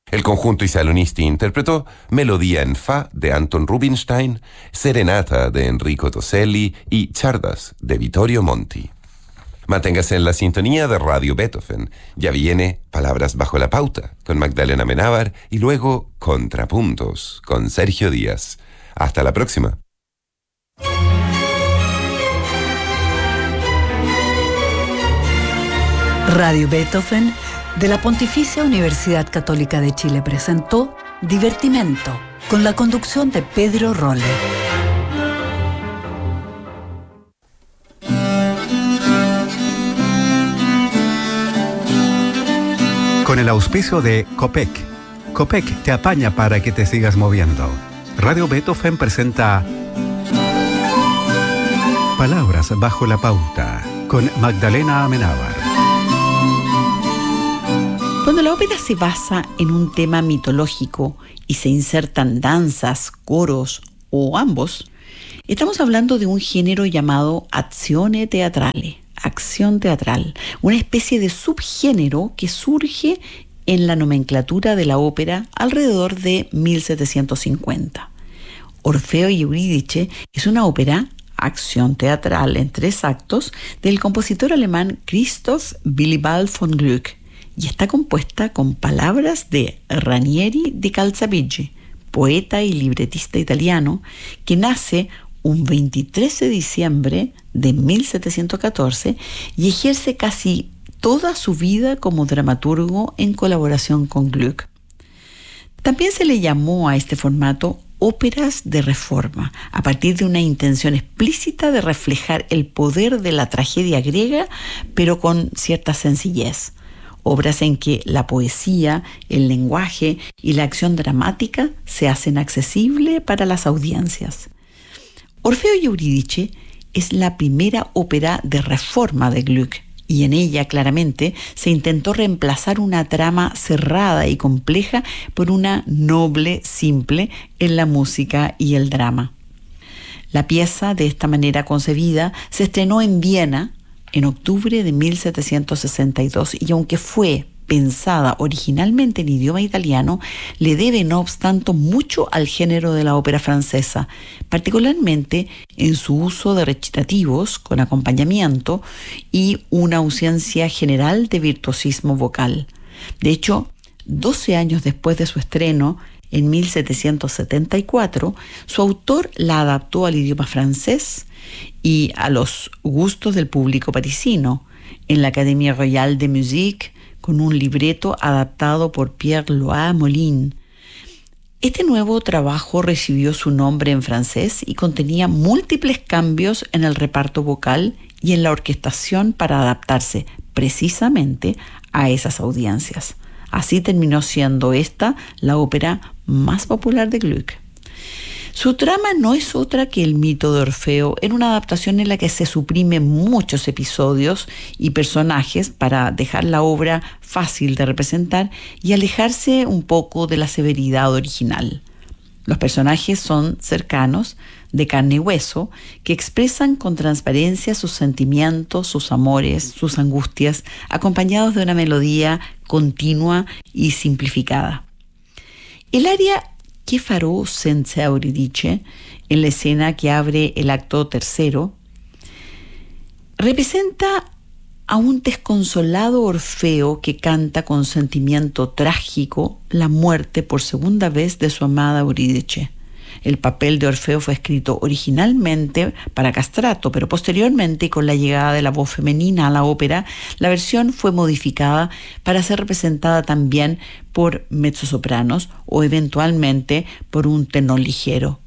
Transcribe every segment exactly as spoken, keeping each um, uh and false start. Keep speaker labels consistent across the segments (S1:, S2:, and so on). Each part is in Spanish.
S1: El conjunto Isalonisti interpretó Melodía en Fa de Anton Rubinstein, Serenata de Enrico Toselli y Chardas de Vittorio Monti. Manténgase en la sintonía de Radio Beethoven. Ya viene Palabras bajo la pauta con Magdalena Amenábar y luego Contrapuntos con Sergio Díaz. Hasta la próxima.
S2: Radio Beethoven de la Pontificia Universidad Católica de Chile presentó Divertimento con la conducción de Pedro Rolle.
S3: Con el auspicio de Copec. Copec te apaña para que te sigas moviendo. Radio Beethoven presenta Palabras bajo la pauta con Magdalena Amenábar.
S4: Cuando la ópera se basa en un tema mitológico y se insertan danzas, coros o ambos, estamos hablando de un género llamado azione teatrale. Acción teatral, una especie de subgénero que surge en la nomenclatura de la ópera alrededor de mil setecientos cincuenta. Orfeo y Eurídice es una ópera, acción teatral en tres actos, del compositor alemán Christoph Willibald von Gluck y está compuesta con palabras de Ranieri di Calzabigi, poeta y libretista italiano, que nace un veintitrés de diciembre de mil setecientos catorce y ejerce casi toda su vida como dramaturgo en colaboración con Gluck. También se le llamó a este formato óperas de reforma, a partir de una intención explícita de reflejar el poder de la tragedia griega, pero con cierta sencillez. Obras en que la poesía, el lenguaje y la acción dramática se hacen accesible para las audiencias. Orfeo y Eurídice es la primera ópera de reforma de Gluck y en ella claramente se intentó reemplazar una trama cerrada y compleja por una noble, simple en la música y el drama. La pieza, de esta manera concebida, se estrenó en Viena en octubre de mil setecientos sesenta y dos y aunque fue pensada originalmente en idioma italiano, le debe no obstante mucho al género de la ópera francesa, particularmente en su uso de recitativos con acompañamiento y una ausencia general de virtuosismo vocal. De hecho, doce años después de su estreno, en mil setecientos setenta y cuatro, su autor la adaptó al idioma francés y a los gustos del público parisino en la Académie Royale de Musique, con un libreto adaptado por Pierre Lois Molin. Este nuevo trabajo recibió su nombre en francés y contenía múltiples cambios en el reparto vocal y en la orquestación para adaptarse precisamente a esas audiencias. Así terminó siendo esta la ópera más popular de Gluck. Su trama no es otra que el mito de Orfeo, en una adaptación en la que se suprimen muchos episodios y personajes para dejar la obra fácil de representar y alejarse un poco de la severidad original. Los personajes son cercanos, de carne y hueso, que expresan con transparencia sus sentimientos, sus amores, sus angustias, acompañados de una melodía continua y simplificada. El aria «Che farò senza Eurídice», en la escena que abre el acto tercero, representa a un desconsolado Orfeo que canta con sentimiento trágico la muerte por segunda vez de su amada Eurídice. El papel de Orfeo fue escrito originalmente para castrato, pero posteriormente, con la llegada de la voz femenina a la ópera, la versión fue modificada para ser representada también por mezzosopranos o eventualmente por un tenor ligero.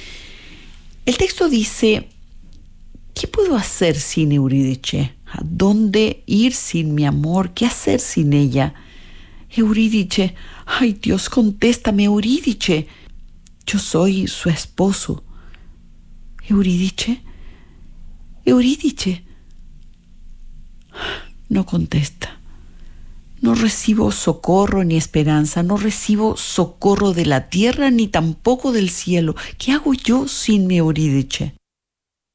S4: El texto dice: ¿qué puedo hacer sin Eurídice? ¿A dónde ir sin mi amor? ¿Qué hacer sin ella? Eurídice, ay Dios, contéstame, Eurídice. Yo soy su esposo. Eurídice, Eurídice. No contesta. No recibo socorro ni esperanza, no recibo socorro de la tierra ni tampoco del cielo. ¿Qué hago yo sin mi Eurídice?